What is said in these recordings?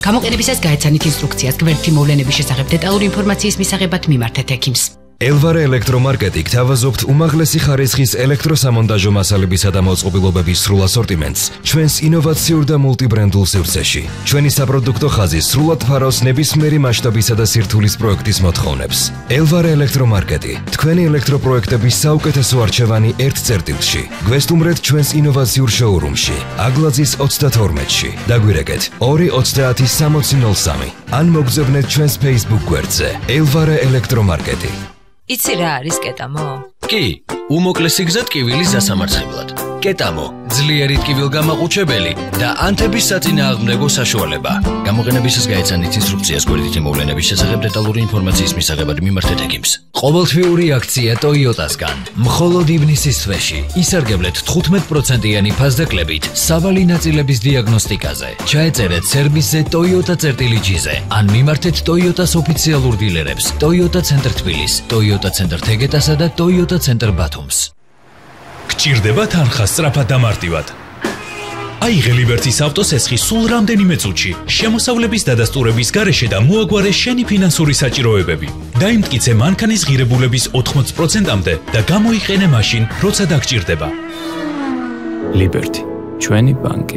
გამოყენებისას გაეცანით ინსტრუქციას გვერდითი მოვლენების შესახებ დეტალური ინფორმაციის მისაღებად მიმართეთ ექიმს. Elvare ელექტრომარკეტი გთავაზობთ უმაღლესი ხარისხის ელექტროსამონტაჟო მასალებისა და მოწყობილობების სრულ ასორტიმენტს ჩვენს ინოვაციურ და მულტიბრენდულ სივრცეში. ჩვენი საპროდუქტო ხაზი სრულად ფარავს ნებისმიერი მასშტაბისა და სირთულის პროექტის მოთხოვნებს. Elvare ელექტრომარკეტი თქვენი ელექტროპროექტების საუკეთესო არჩევანი ერთ წერტილში. გვესტუმრეთ ჩვენს ინოვაციურ შოურუმში, აგლაძის 32-ში. დაგვირეკეთ 230-6003 ან მოგზავნეთ ჩვენს Facebook გვერდზე Elvare ელექტრომარკეტი. იცი რა არის კეტამო? კი, უმოკლესი გზა ტკივილის დასამარცხებლად. კეტამო, ძლიერი ტკივილგამაყუჩებელი და ანთების საწინააღმდეგო საშუალება. გამოყენებისას გაეცანით ინსტრუქციას გვერდითი მოვლენების შესახებ დეტალური ინფორმაციის მისაღებად მიმართეთ ექიმს. ყოველთვიური აქცია Toyota-სგან. მხოლოდ ივნისის თვეში ისარგებლეთ 15%-იანი ფასდაკლებით სავალი ნაწილების დიაგნოსტიკაზე. ჩაეწერეთ სერვისზე Toyota-G-ზე ან მიმართეთ Toyota-s ოფიციალურ დილერებს Toyota Center თბილის, Toyota Center თეგეტასა და Toyota Center ბათუმს. გჭირდება თანხა სწრაფად და მარტივად. აიღე ლიბერტის ავტოსესხი სულ რამდენიმე წუთში, შემოსავლების დადასტურების გარეშე და მოაგვარე შენი ფინანსური საჭიროებები. დაიმტკიცე მანქანის ღირებულების 80%-მდე და გამოიყენე მაშინ, როცა დაგჭირდება. ლიბერტი, ჩვენი ბანკი.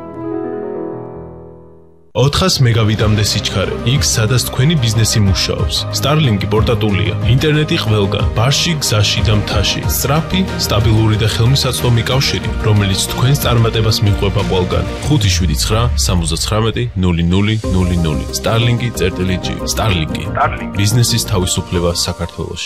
400 მეგავიტამდე სიჩქარე, იქ სადაც თქვენი ბიზნესი მუშაობს. Starlink-ი პორტატულია, ინტერნეტი ყველგან, ბარში, გზაში და მთაში. სწრაფი, სტაბილური და ხელმისაწვდომი კავშირი, რომელიც თქვენს წარმატებას მიყვება ყველგან. 579-79-0000 Starlink-ი.G. Starlink-ი. ბიზნესის თავისუფლება საქართველოში.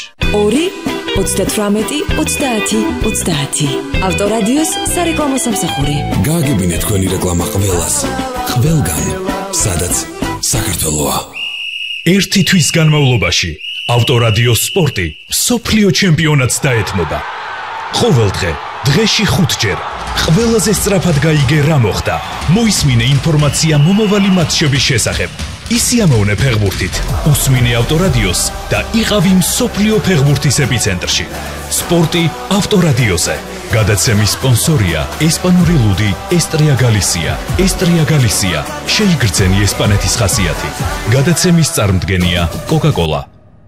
2-30-30-30. ავტორადიოს სარეკლამო სამსახური. გააგებინეთ თქვენი რეკლამა ყველას. ყველგან. სადაც საქართველოა. ერთი თვის განმავლობაში ავტორადიოს სპორტი მსოფლიო ჩემპიონატს დაეთმობა. ყოველდღე, დღეში 5-ჯერ. ყველაზე სწრაფად გაიგე რა მოხდა. მოისმინე ინფორმაცია მომავალი მატჩების შესახებ. ისიამოვნე ფეხბურთით, უსმინე ავტორადიოს და იყავი მსოფლიო ფეხბურთის ეპიცენტრში. სპორტი ავტორადიოზე. გადაცემის სპონსორია ესპანური ლუდი ესტრია გალისია. ესტრია გალისია. შეიგრძენი ესპანეთის ხასიათი. გადაცემის წარმდგენია კოკა-კოლა.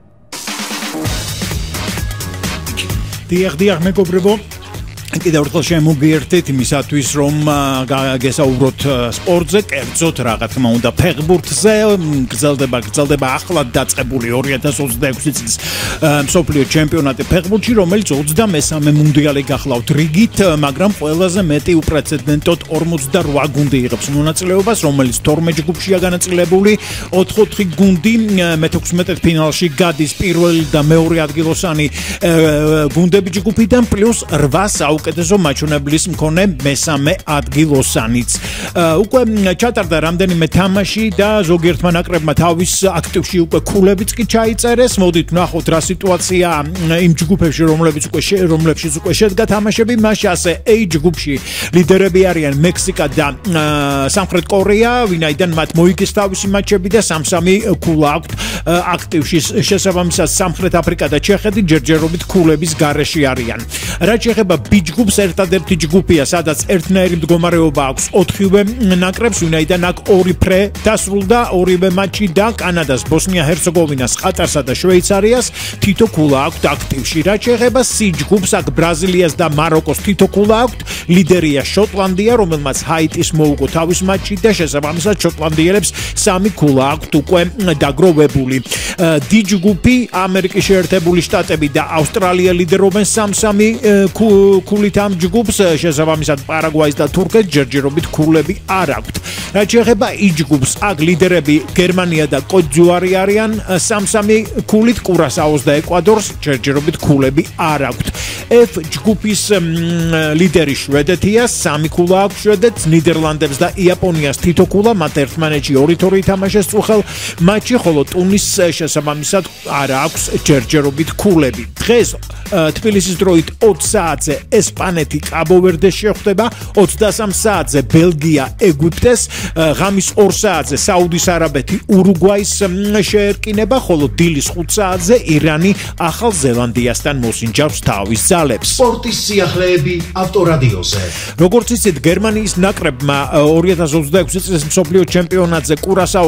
დიახ, მეგობრებო, კიდევ ერთხელ შემოგიერთეთ იმისათვის, რომ გესაუბროთ სპორტზე, კერძოდ რა თქმა უნდა ფეხბურთზე. გრძელდება ახლად დაწყებული 2026 წლის მსოფლიო ჩემპიონატი ფეხბურთში, რომელიც 23-მე მუნდიალი გახლავთ რიგით, მაგრამ ყველაზე მეტი უპრეცედენტოდ 48 გუნდი იღებს მონაწილეობას, რომელიც 12 ჯგუფშია განაწილებული. 4 გუნდი მე-16 ფინალში გადის, პირველი და მეორე ადგილოსანი გუნდები ჯგუფიდან პლუს 8 საუკეთესო მაჩვენებლის მქონე მესამე ადგილოსანიც. უკვე ჩატარდა რამდენიმე თამაში და ზოგიერთმა ნაკრებმა თავის აქტივში უკვე ქულებიც კი ჩაიწერეს. მოდით ვნახოთ რა სიტუაცია იმ ჯგუფებში, რომლებშიც უკვე შედგა თამაშები. მაშინ ასე A ჯგუფში ლიდერები არიან მექსიკა და სამხრეთ კორეა, ვინაიდან მათ მოიგეს თავისი მატჩები და 3-3 ქულა აქვთ აქტივში. შესაბამისად სამხრეთ აფრიკა და ჩეხეთი ჯერჯერობით ქულების გარეშე არიან. რაც შეეხება B ჯგუფს, ერთადერთი ჯგუფია, სადაც ერთნაირი მდგომარეობა აქვს 4-ვე ნაკრებს, ვინაიდან აქ 2 ფრე დასრულდა, 2-ვე მატჩი და კანადას, ბოსნია-ჰერცეგოვინას, ყატარსა და შვეიცარიას თითო ქულა აქვთ აქტივში. რაც შეეხება C ჯგუფს, აქ ბრაზილიას და მაროკოს თითო ქულა აქვთ. ლიდერია შოტლანდია, რომელმაც ჰაიტის მოუგო თავის მატჩი და შესაბამისად შოტლანდიელებს 3 ქულა აქვთ უკვე დაგროვებული. D ჯგუფი, ამერიკის შეერთებული შტატები და ავსტრალია ლიდერობენ 3-3 ქულით ამ ჯგუფს, შესაბამისად პარაგვაის და თურქეთს ჯერჯერობით ქულები არ აქვთ. რაც შეეხება E ჯგუფს, აქ ლიდერები გერმანია და კოტ-დ'ივუარი არიან 3-3 ქულით, კურასაოს და ეკვადორს ჯერჯერობით ქულები არ აქვთ. F ჯგუფის ლიდერი შვედეთია, 3 ქულა აქვს შვედეთს, ნიდერლანდებს და იაპონიას თითო ქულა, მათ ერთმანეთში 2-2 ითამაშეს წუხელ მატჩი, ხოლო ტუნისი ამის შესაბამისად არ აქვს ჯერჯერობით ქულები. დღეს თბილისის დროით 20 საათზე ესპანეთი კაბო-ვერდეს შეხვდება, 23 საათზე ბელგია ეგვიპტეს, ღამის 2 საათზე საუდის არაბეთი ურუგვაის შეერკინება, ხოლო დილის 5 საათზე ირანი ახალ ზელანდიასთან მოსინჯავს თავის ძალებს. სპორტის სიახლეები ავტორადიოზე. როგორც იცით, გერმანიის ნაკრებმა 2026 წლის მსოფლიო ჩემპიონატზე კურასაო